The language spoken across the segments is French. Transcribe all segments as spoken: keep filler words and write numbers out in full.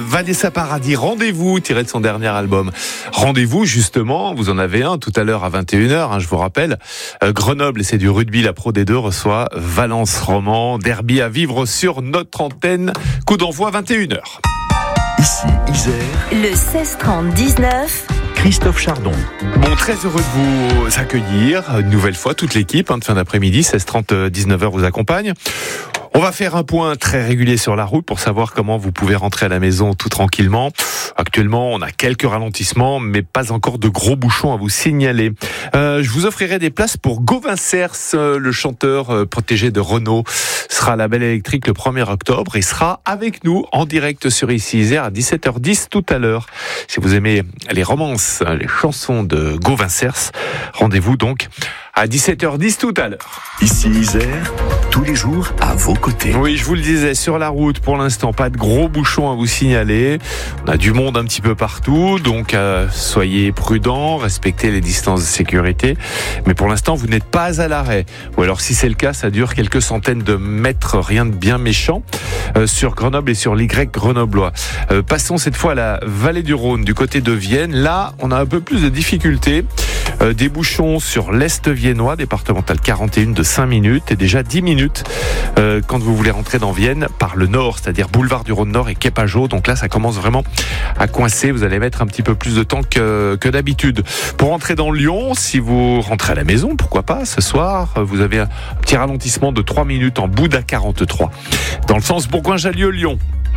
Vanessa Paradis, Rendez-vous, tiré de son dernier album. Rendez-vous, justement, vous en avez un tout à l'heure à vingt et une heures, hein, je vous rappelle. Euh, Grenoble, et c'est du rugby, la Pro D deux reçoit Valence Roman. Derby à vivre sur notre antenne. Coup d'envoi vingt et une heures. Ici, Isère. Le seize trente dix-neuf. Christophe Chardon. Bon, très heureux de vous accueillir une nouvelle fois, toute l'équipe hein, de fin d'après-midi, seize trente, dix-neuf heures vous accompagne. On va faire un point très régulier sur la route pour savoir comment vous pouvez rentrer à la maison tout tranquillement. Actuellement, on a quelques ralentissements, mais pas encore de gros bouchons à vous signaler. Euh, je vous offrirai des places pour Gauvin Cers, le chanteur euh, protégé de Renault, sera à la Belle Électrique le premier octobre et sera avec nous en direct sur Ici Isère à dix-sept heures dix tout à l'heure. Si vous aimez les romances, les chansons de Gauvin Cers, rendez-vous donc à dix-sept heures dix tout à l'heure. Ici Isère, tous les jours à vos côtés. Oui, je vous le disais, sur la route, pour l'instant, pas de gros bouchons à vous signaler. On a du monde un petit peu partout, donc euh, soyez prudents, respectez les distances de sécurité. Mais pour l'instant, vous n'êtes pas à l'arrêt. Ou alors, si c'est le cas, ça dure quelques centaines de mètres, rien de bien méchant, euh, sur Grenoble et sur l'Y grenoblois. Euh, passons cette fois à la vallée du Rhône, du côté de Vienne. Là, on a un peu plus de difficultés. Euh, des bouchons sur l'Est viennois, départemental quarante et un de cinq minutes et déjà dix minutes euh, quand vous voulez rentrer dans Vienne par le nord, c'est-à-dire boulevard du Rhône Nord et Quai Pajot. Donc là, ça commence vraiment à coincer. Vous allez mettre un petit peu plus de temps que, que d'habitude. Pour rentrer dans Lyon, si vous rentrez à la maison, pourquoi pas, ce soir, vous avez un petit ralentissement de trois minutes en Bouddha quarante-trois. Dans le sens Bourgoin-Jallieu-Lyon.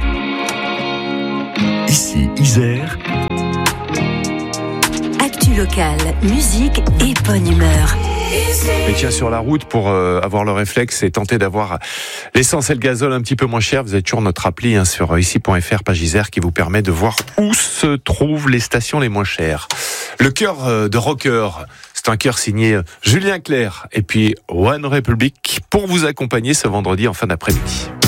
Ici Isère. Actu locale, musique et bonne humeur. Et tiens, sur la route, pour euh, avoir le réflexe et tenter d'avoir l'essence et le gazole un petit peu moins cher, vous avez toujours notre appli hein, sur ici point f r, page Isère, qui vous permet de voir où se trouvent les stations les moins chères. Le cœur euh, de rocker, c'est un cœur signé Julien Clerc et puis One Republic pour vous accompagner ce vendredi en fin d'après-midi.